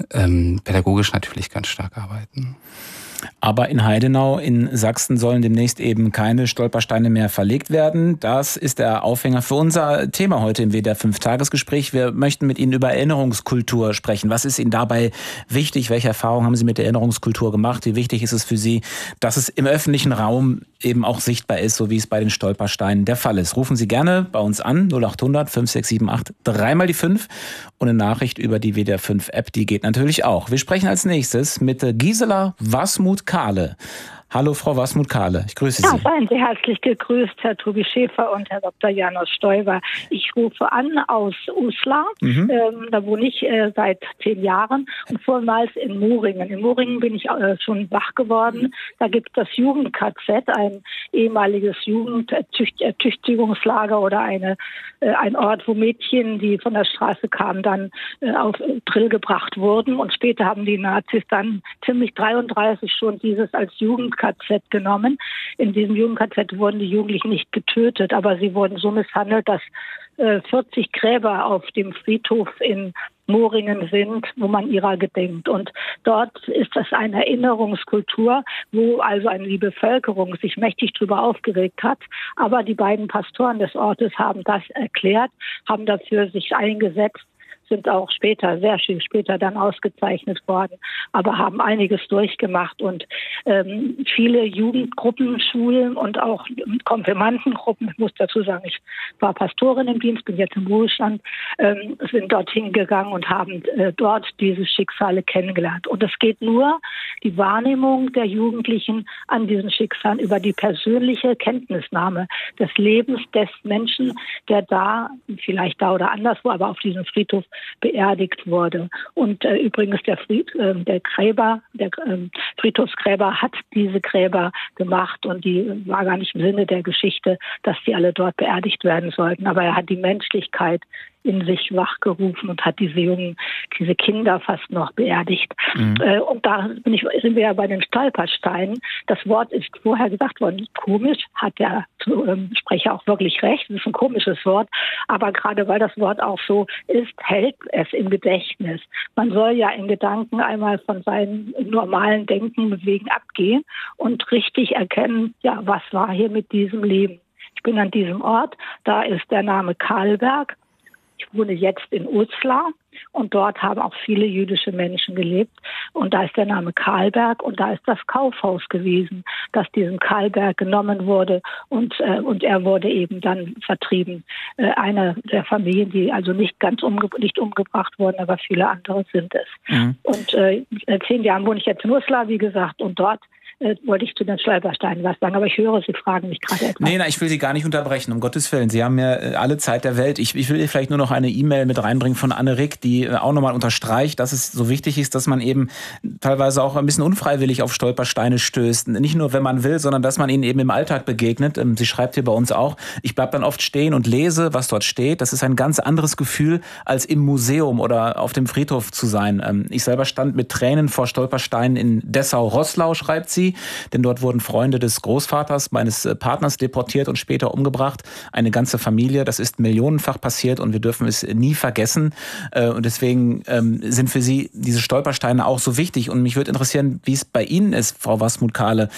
pädagogisch natürlich ganz stark arbeiten. Aber in Heidenau in Sachsen sollen demnächst eben keine Stolpersteine mehr verlegt werden. Das ist der Aufhänger für unser Thema heute im WDR 5 Tagesgespräch. Wir möchten mit Ihnen über Erinnerungskultur sprechen. Was ist Ihnen dabei wichtig? Welche Erfahrungen haben Sie mit der Erinnerungskultur gemacht? Wie wichtig ist es für Sie, dass es im öffentlichen Raum eben auch sichtbar ist, so wie es bei den Stolpersteinen der Fall ist? Rufen Sie gerne bei uns an, 0800 5678 3 mal die 5. Und eine Nachricht über die WDR 5 App, die geht natürlich auch. Wir sprechen als nächstes mit Gisela Wasmuth-Kahle. Hallo Frau Wasmuth-Kahle, ich grüße Sie. Ja, seien Sie herzlich gegrüßt, Herr Tobi Schäfer und Herr Dr. Janos Stoiber. Ich rufe an aus Uslar, da wohne ich seit 10 Jahren und vormals in Moringen. In Moringen bin ich schon wach geworden. Da gibt es das Jugend-KZ, ein ehemaliges Jugendertüchtigungslager oder ein Ort, wo Mädchen, die von der Straße kamen, dann auf Drill gebracht wurden. Und später haben die Nazis dann ziemlich 33 schon dieses als Jugend-KZ genommen. In diesem Jugend-KZ wurden die Jugendlichen nicht getötet, aber sie wurden so misshandelt, dass 40 Gräber auf dem Friedhof in Moringen sind, wo man ihrer gedenkt. Und dort ist das eine Erinnerungskultur, wo also die Bevölkerung sich mächtig darüber aufgeregt hat. Aber die beiden Pastoren des Ortes haben das erklärt, haben dafür sich eingesetzt, sind auch später, sehr viel später dann ausgezeichnet worden, aber haben einiges durchgemacht und viele Jugendgruppen, Schulen und auch Konfirmandengruppen, ich muss dazu sagen, ich war Pastorin im Dienst, bin jetzt im Ruhestand, sind dorthin gegangen und haben dort diese Schicksale kennengelernt. Und es geht nur die Wahrnehmung der Jugendlichen an diesen Schicksalen über die persönliche Kenntnisnahme des Lebens des Menschen, der da, vielleicht da oder anderswo, aber auf diesem Friedhof beerdigt wurde. Und übrigens der Friedhofsgräber hat diese Gräber gemacht und die war gar nicht im Sinne der Geschichte, dass die alle dort beerdigt werden sollten. Aber er hat die Menschlichkeit in sich wachgerufen und hat diese Kinder fast noch beerdigt. Und da sind wir ja bei den Stolpersteinen. Das Wort ist vorher gesagt worden, komisch, hat der Sprecher auch wirklich recht, das ist ein komisches Wort, aber gerade weil das Wort auch so ist, hält es im Gedächtnis. Man soll ja in Gedanken einmal von seinen normalen Denken, Bewegen abgehen und richtig erkennen, ja, was war hier mit diesem Leben. Ich bin an diesem Ort, da ist der Name Karlberg. Ich wohne jetzt in Uslar und dort haben auch viele jüdische Menschen gelebt. Und da ist der Name Karlberg und da ist das Kaufhaus gewesen, das diesem Karlberg genommen wurde und er wurde eben dann vertrieben. Eine der Familien, die also nicht umgebracht wurden, aber viele andere sind es. Und seit 10 Jahren wohne ich jetzt in Uslar, wie gesagt, und dort wollte ich zu den Stolpersteinen was sagen, aber ich höre, Sie fragen mich gerade etwas. Nee, ich will Sie gar nicht unterbrechen, um Gottes Willen. Sie haben ja alle Zeit der Welt. Ich will vielleicht nur noch eine E-Mail mit reinbringen von Anne Rick, die auch nochmal unterstreicht, dass es so wichtig ist, dass man eben teilweise auch ein bisschen unfreiwillig auf Stolpersteine stößt. Nicht nur, wenn man will, sondern dass man ihnen eben im Alltag begegnet. Sie schreibt hier bei uns auch, ich bleib dann oft stehen und lese, was dort steht. Das ist ein ganz anderes Gefühl, als im Museum oder auf dem Friedhof zu sein. Ich selber stand mit Tränen vor Stolpersteinen in Dessau-Roßlau, schreibt sie. Denn dort wurden Freunde des Großvaters meines Partners deportiert und später umgebracht. Eine ganze Familie, das ist millionenfach passiert und wir dürfen es nie vergessen. Und deswegen sind für Sie diese Stolpersteine auch so wichtig. Und mich würde interessieren, wie es bei Ihnen ist, Frau Wasmuth-Kahle.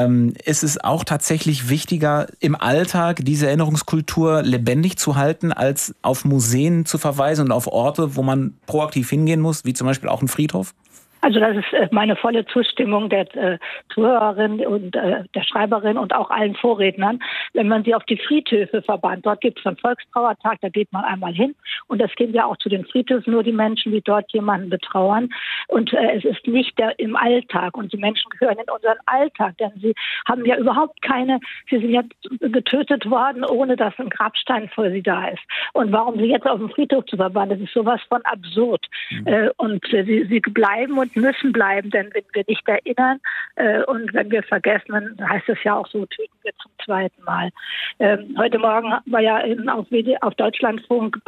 Ist es auch tatsächlich wichtiger, im Alltag diese Erinnerungskultur lebendig zu halten, als auf Museen zu verweisen und auf Orte, wo man proaktiv hingehen muss, wie zum Beispiel auch ein Friedhof? Also das ist meine volle Zustimmung der Zuhörerin und der Schreiberin und auch allen Vorrednern. Wenn man sie auf die Friedhöfe verbannt, dort gibt es einen Volkstrauertag, da geht man einmal hin und das gehen ja auch zu den Friedhöfen nur die Menschen, die dort jemanden betrauern. Und es ist nicht im Alltag und die Menschen gehören in unseren Alltag, denn sie haben ja überhaupt sie sind ja getötet worden, ohne dass ein Grabstein vor sie da ist. Und warum sie jetzt auf dem Friedhof zu verbannen, das ist sowas von absurd. Und sie bleiben und müssen bleiben, denn wenn wir nicht erinnern und wenn wir vergessen, dann heißt es ja auch so, töten wir zum 2. Mal. Heute Morgen war ja auf Deutschlandfunk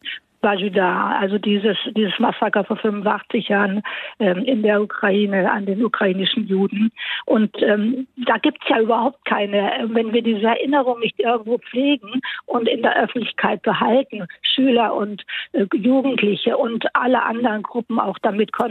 Bajuda, also dieses Massaker vor 85 Jahren in der Ukraine an den ukrainischen Juden. Und da gibt's ja überhaupt keine, wenn wir diese Erinnerung nicht irgendwo pflegen und in der Öffentlichkeit behalten, Schüler und Jugendliche und alle anderen Gruppen auch damit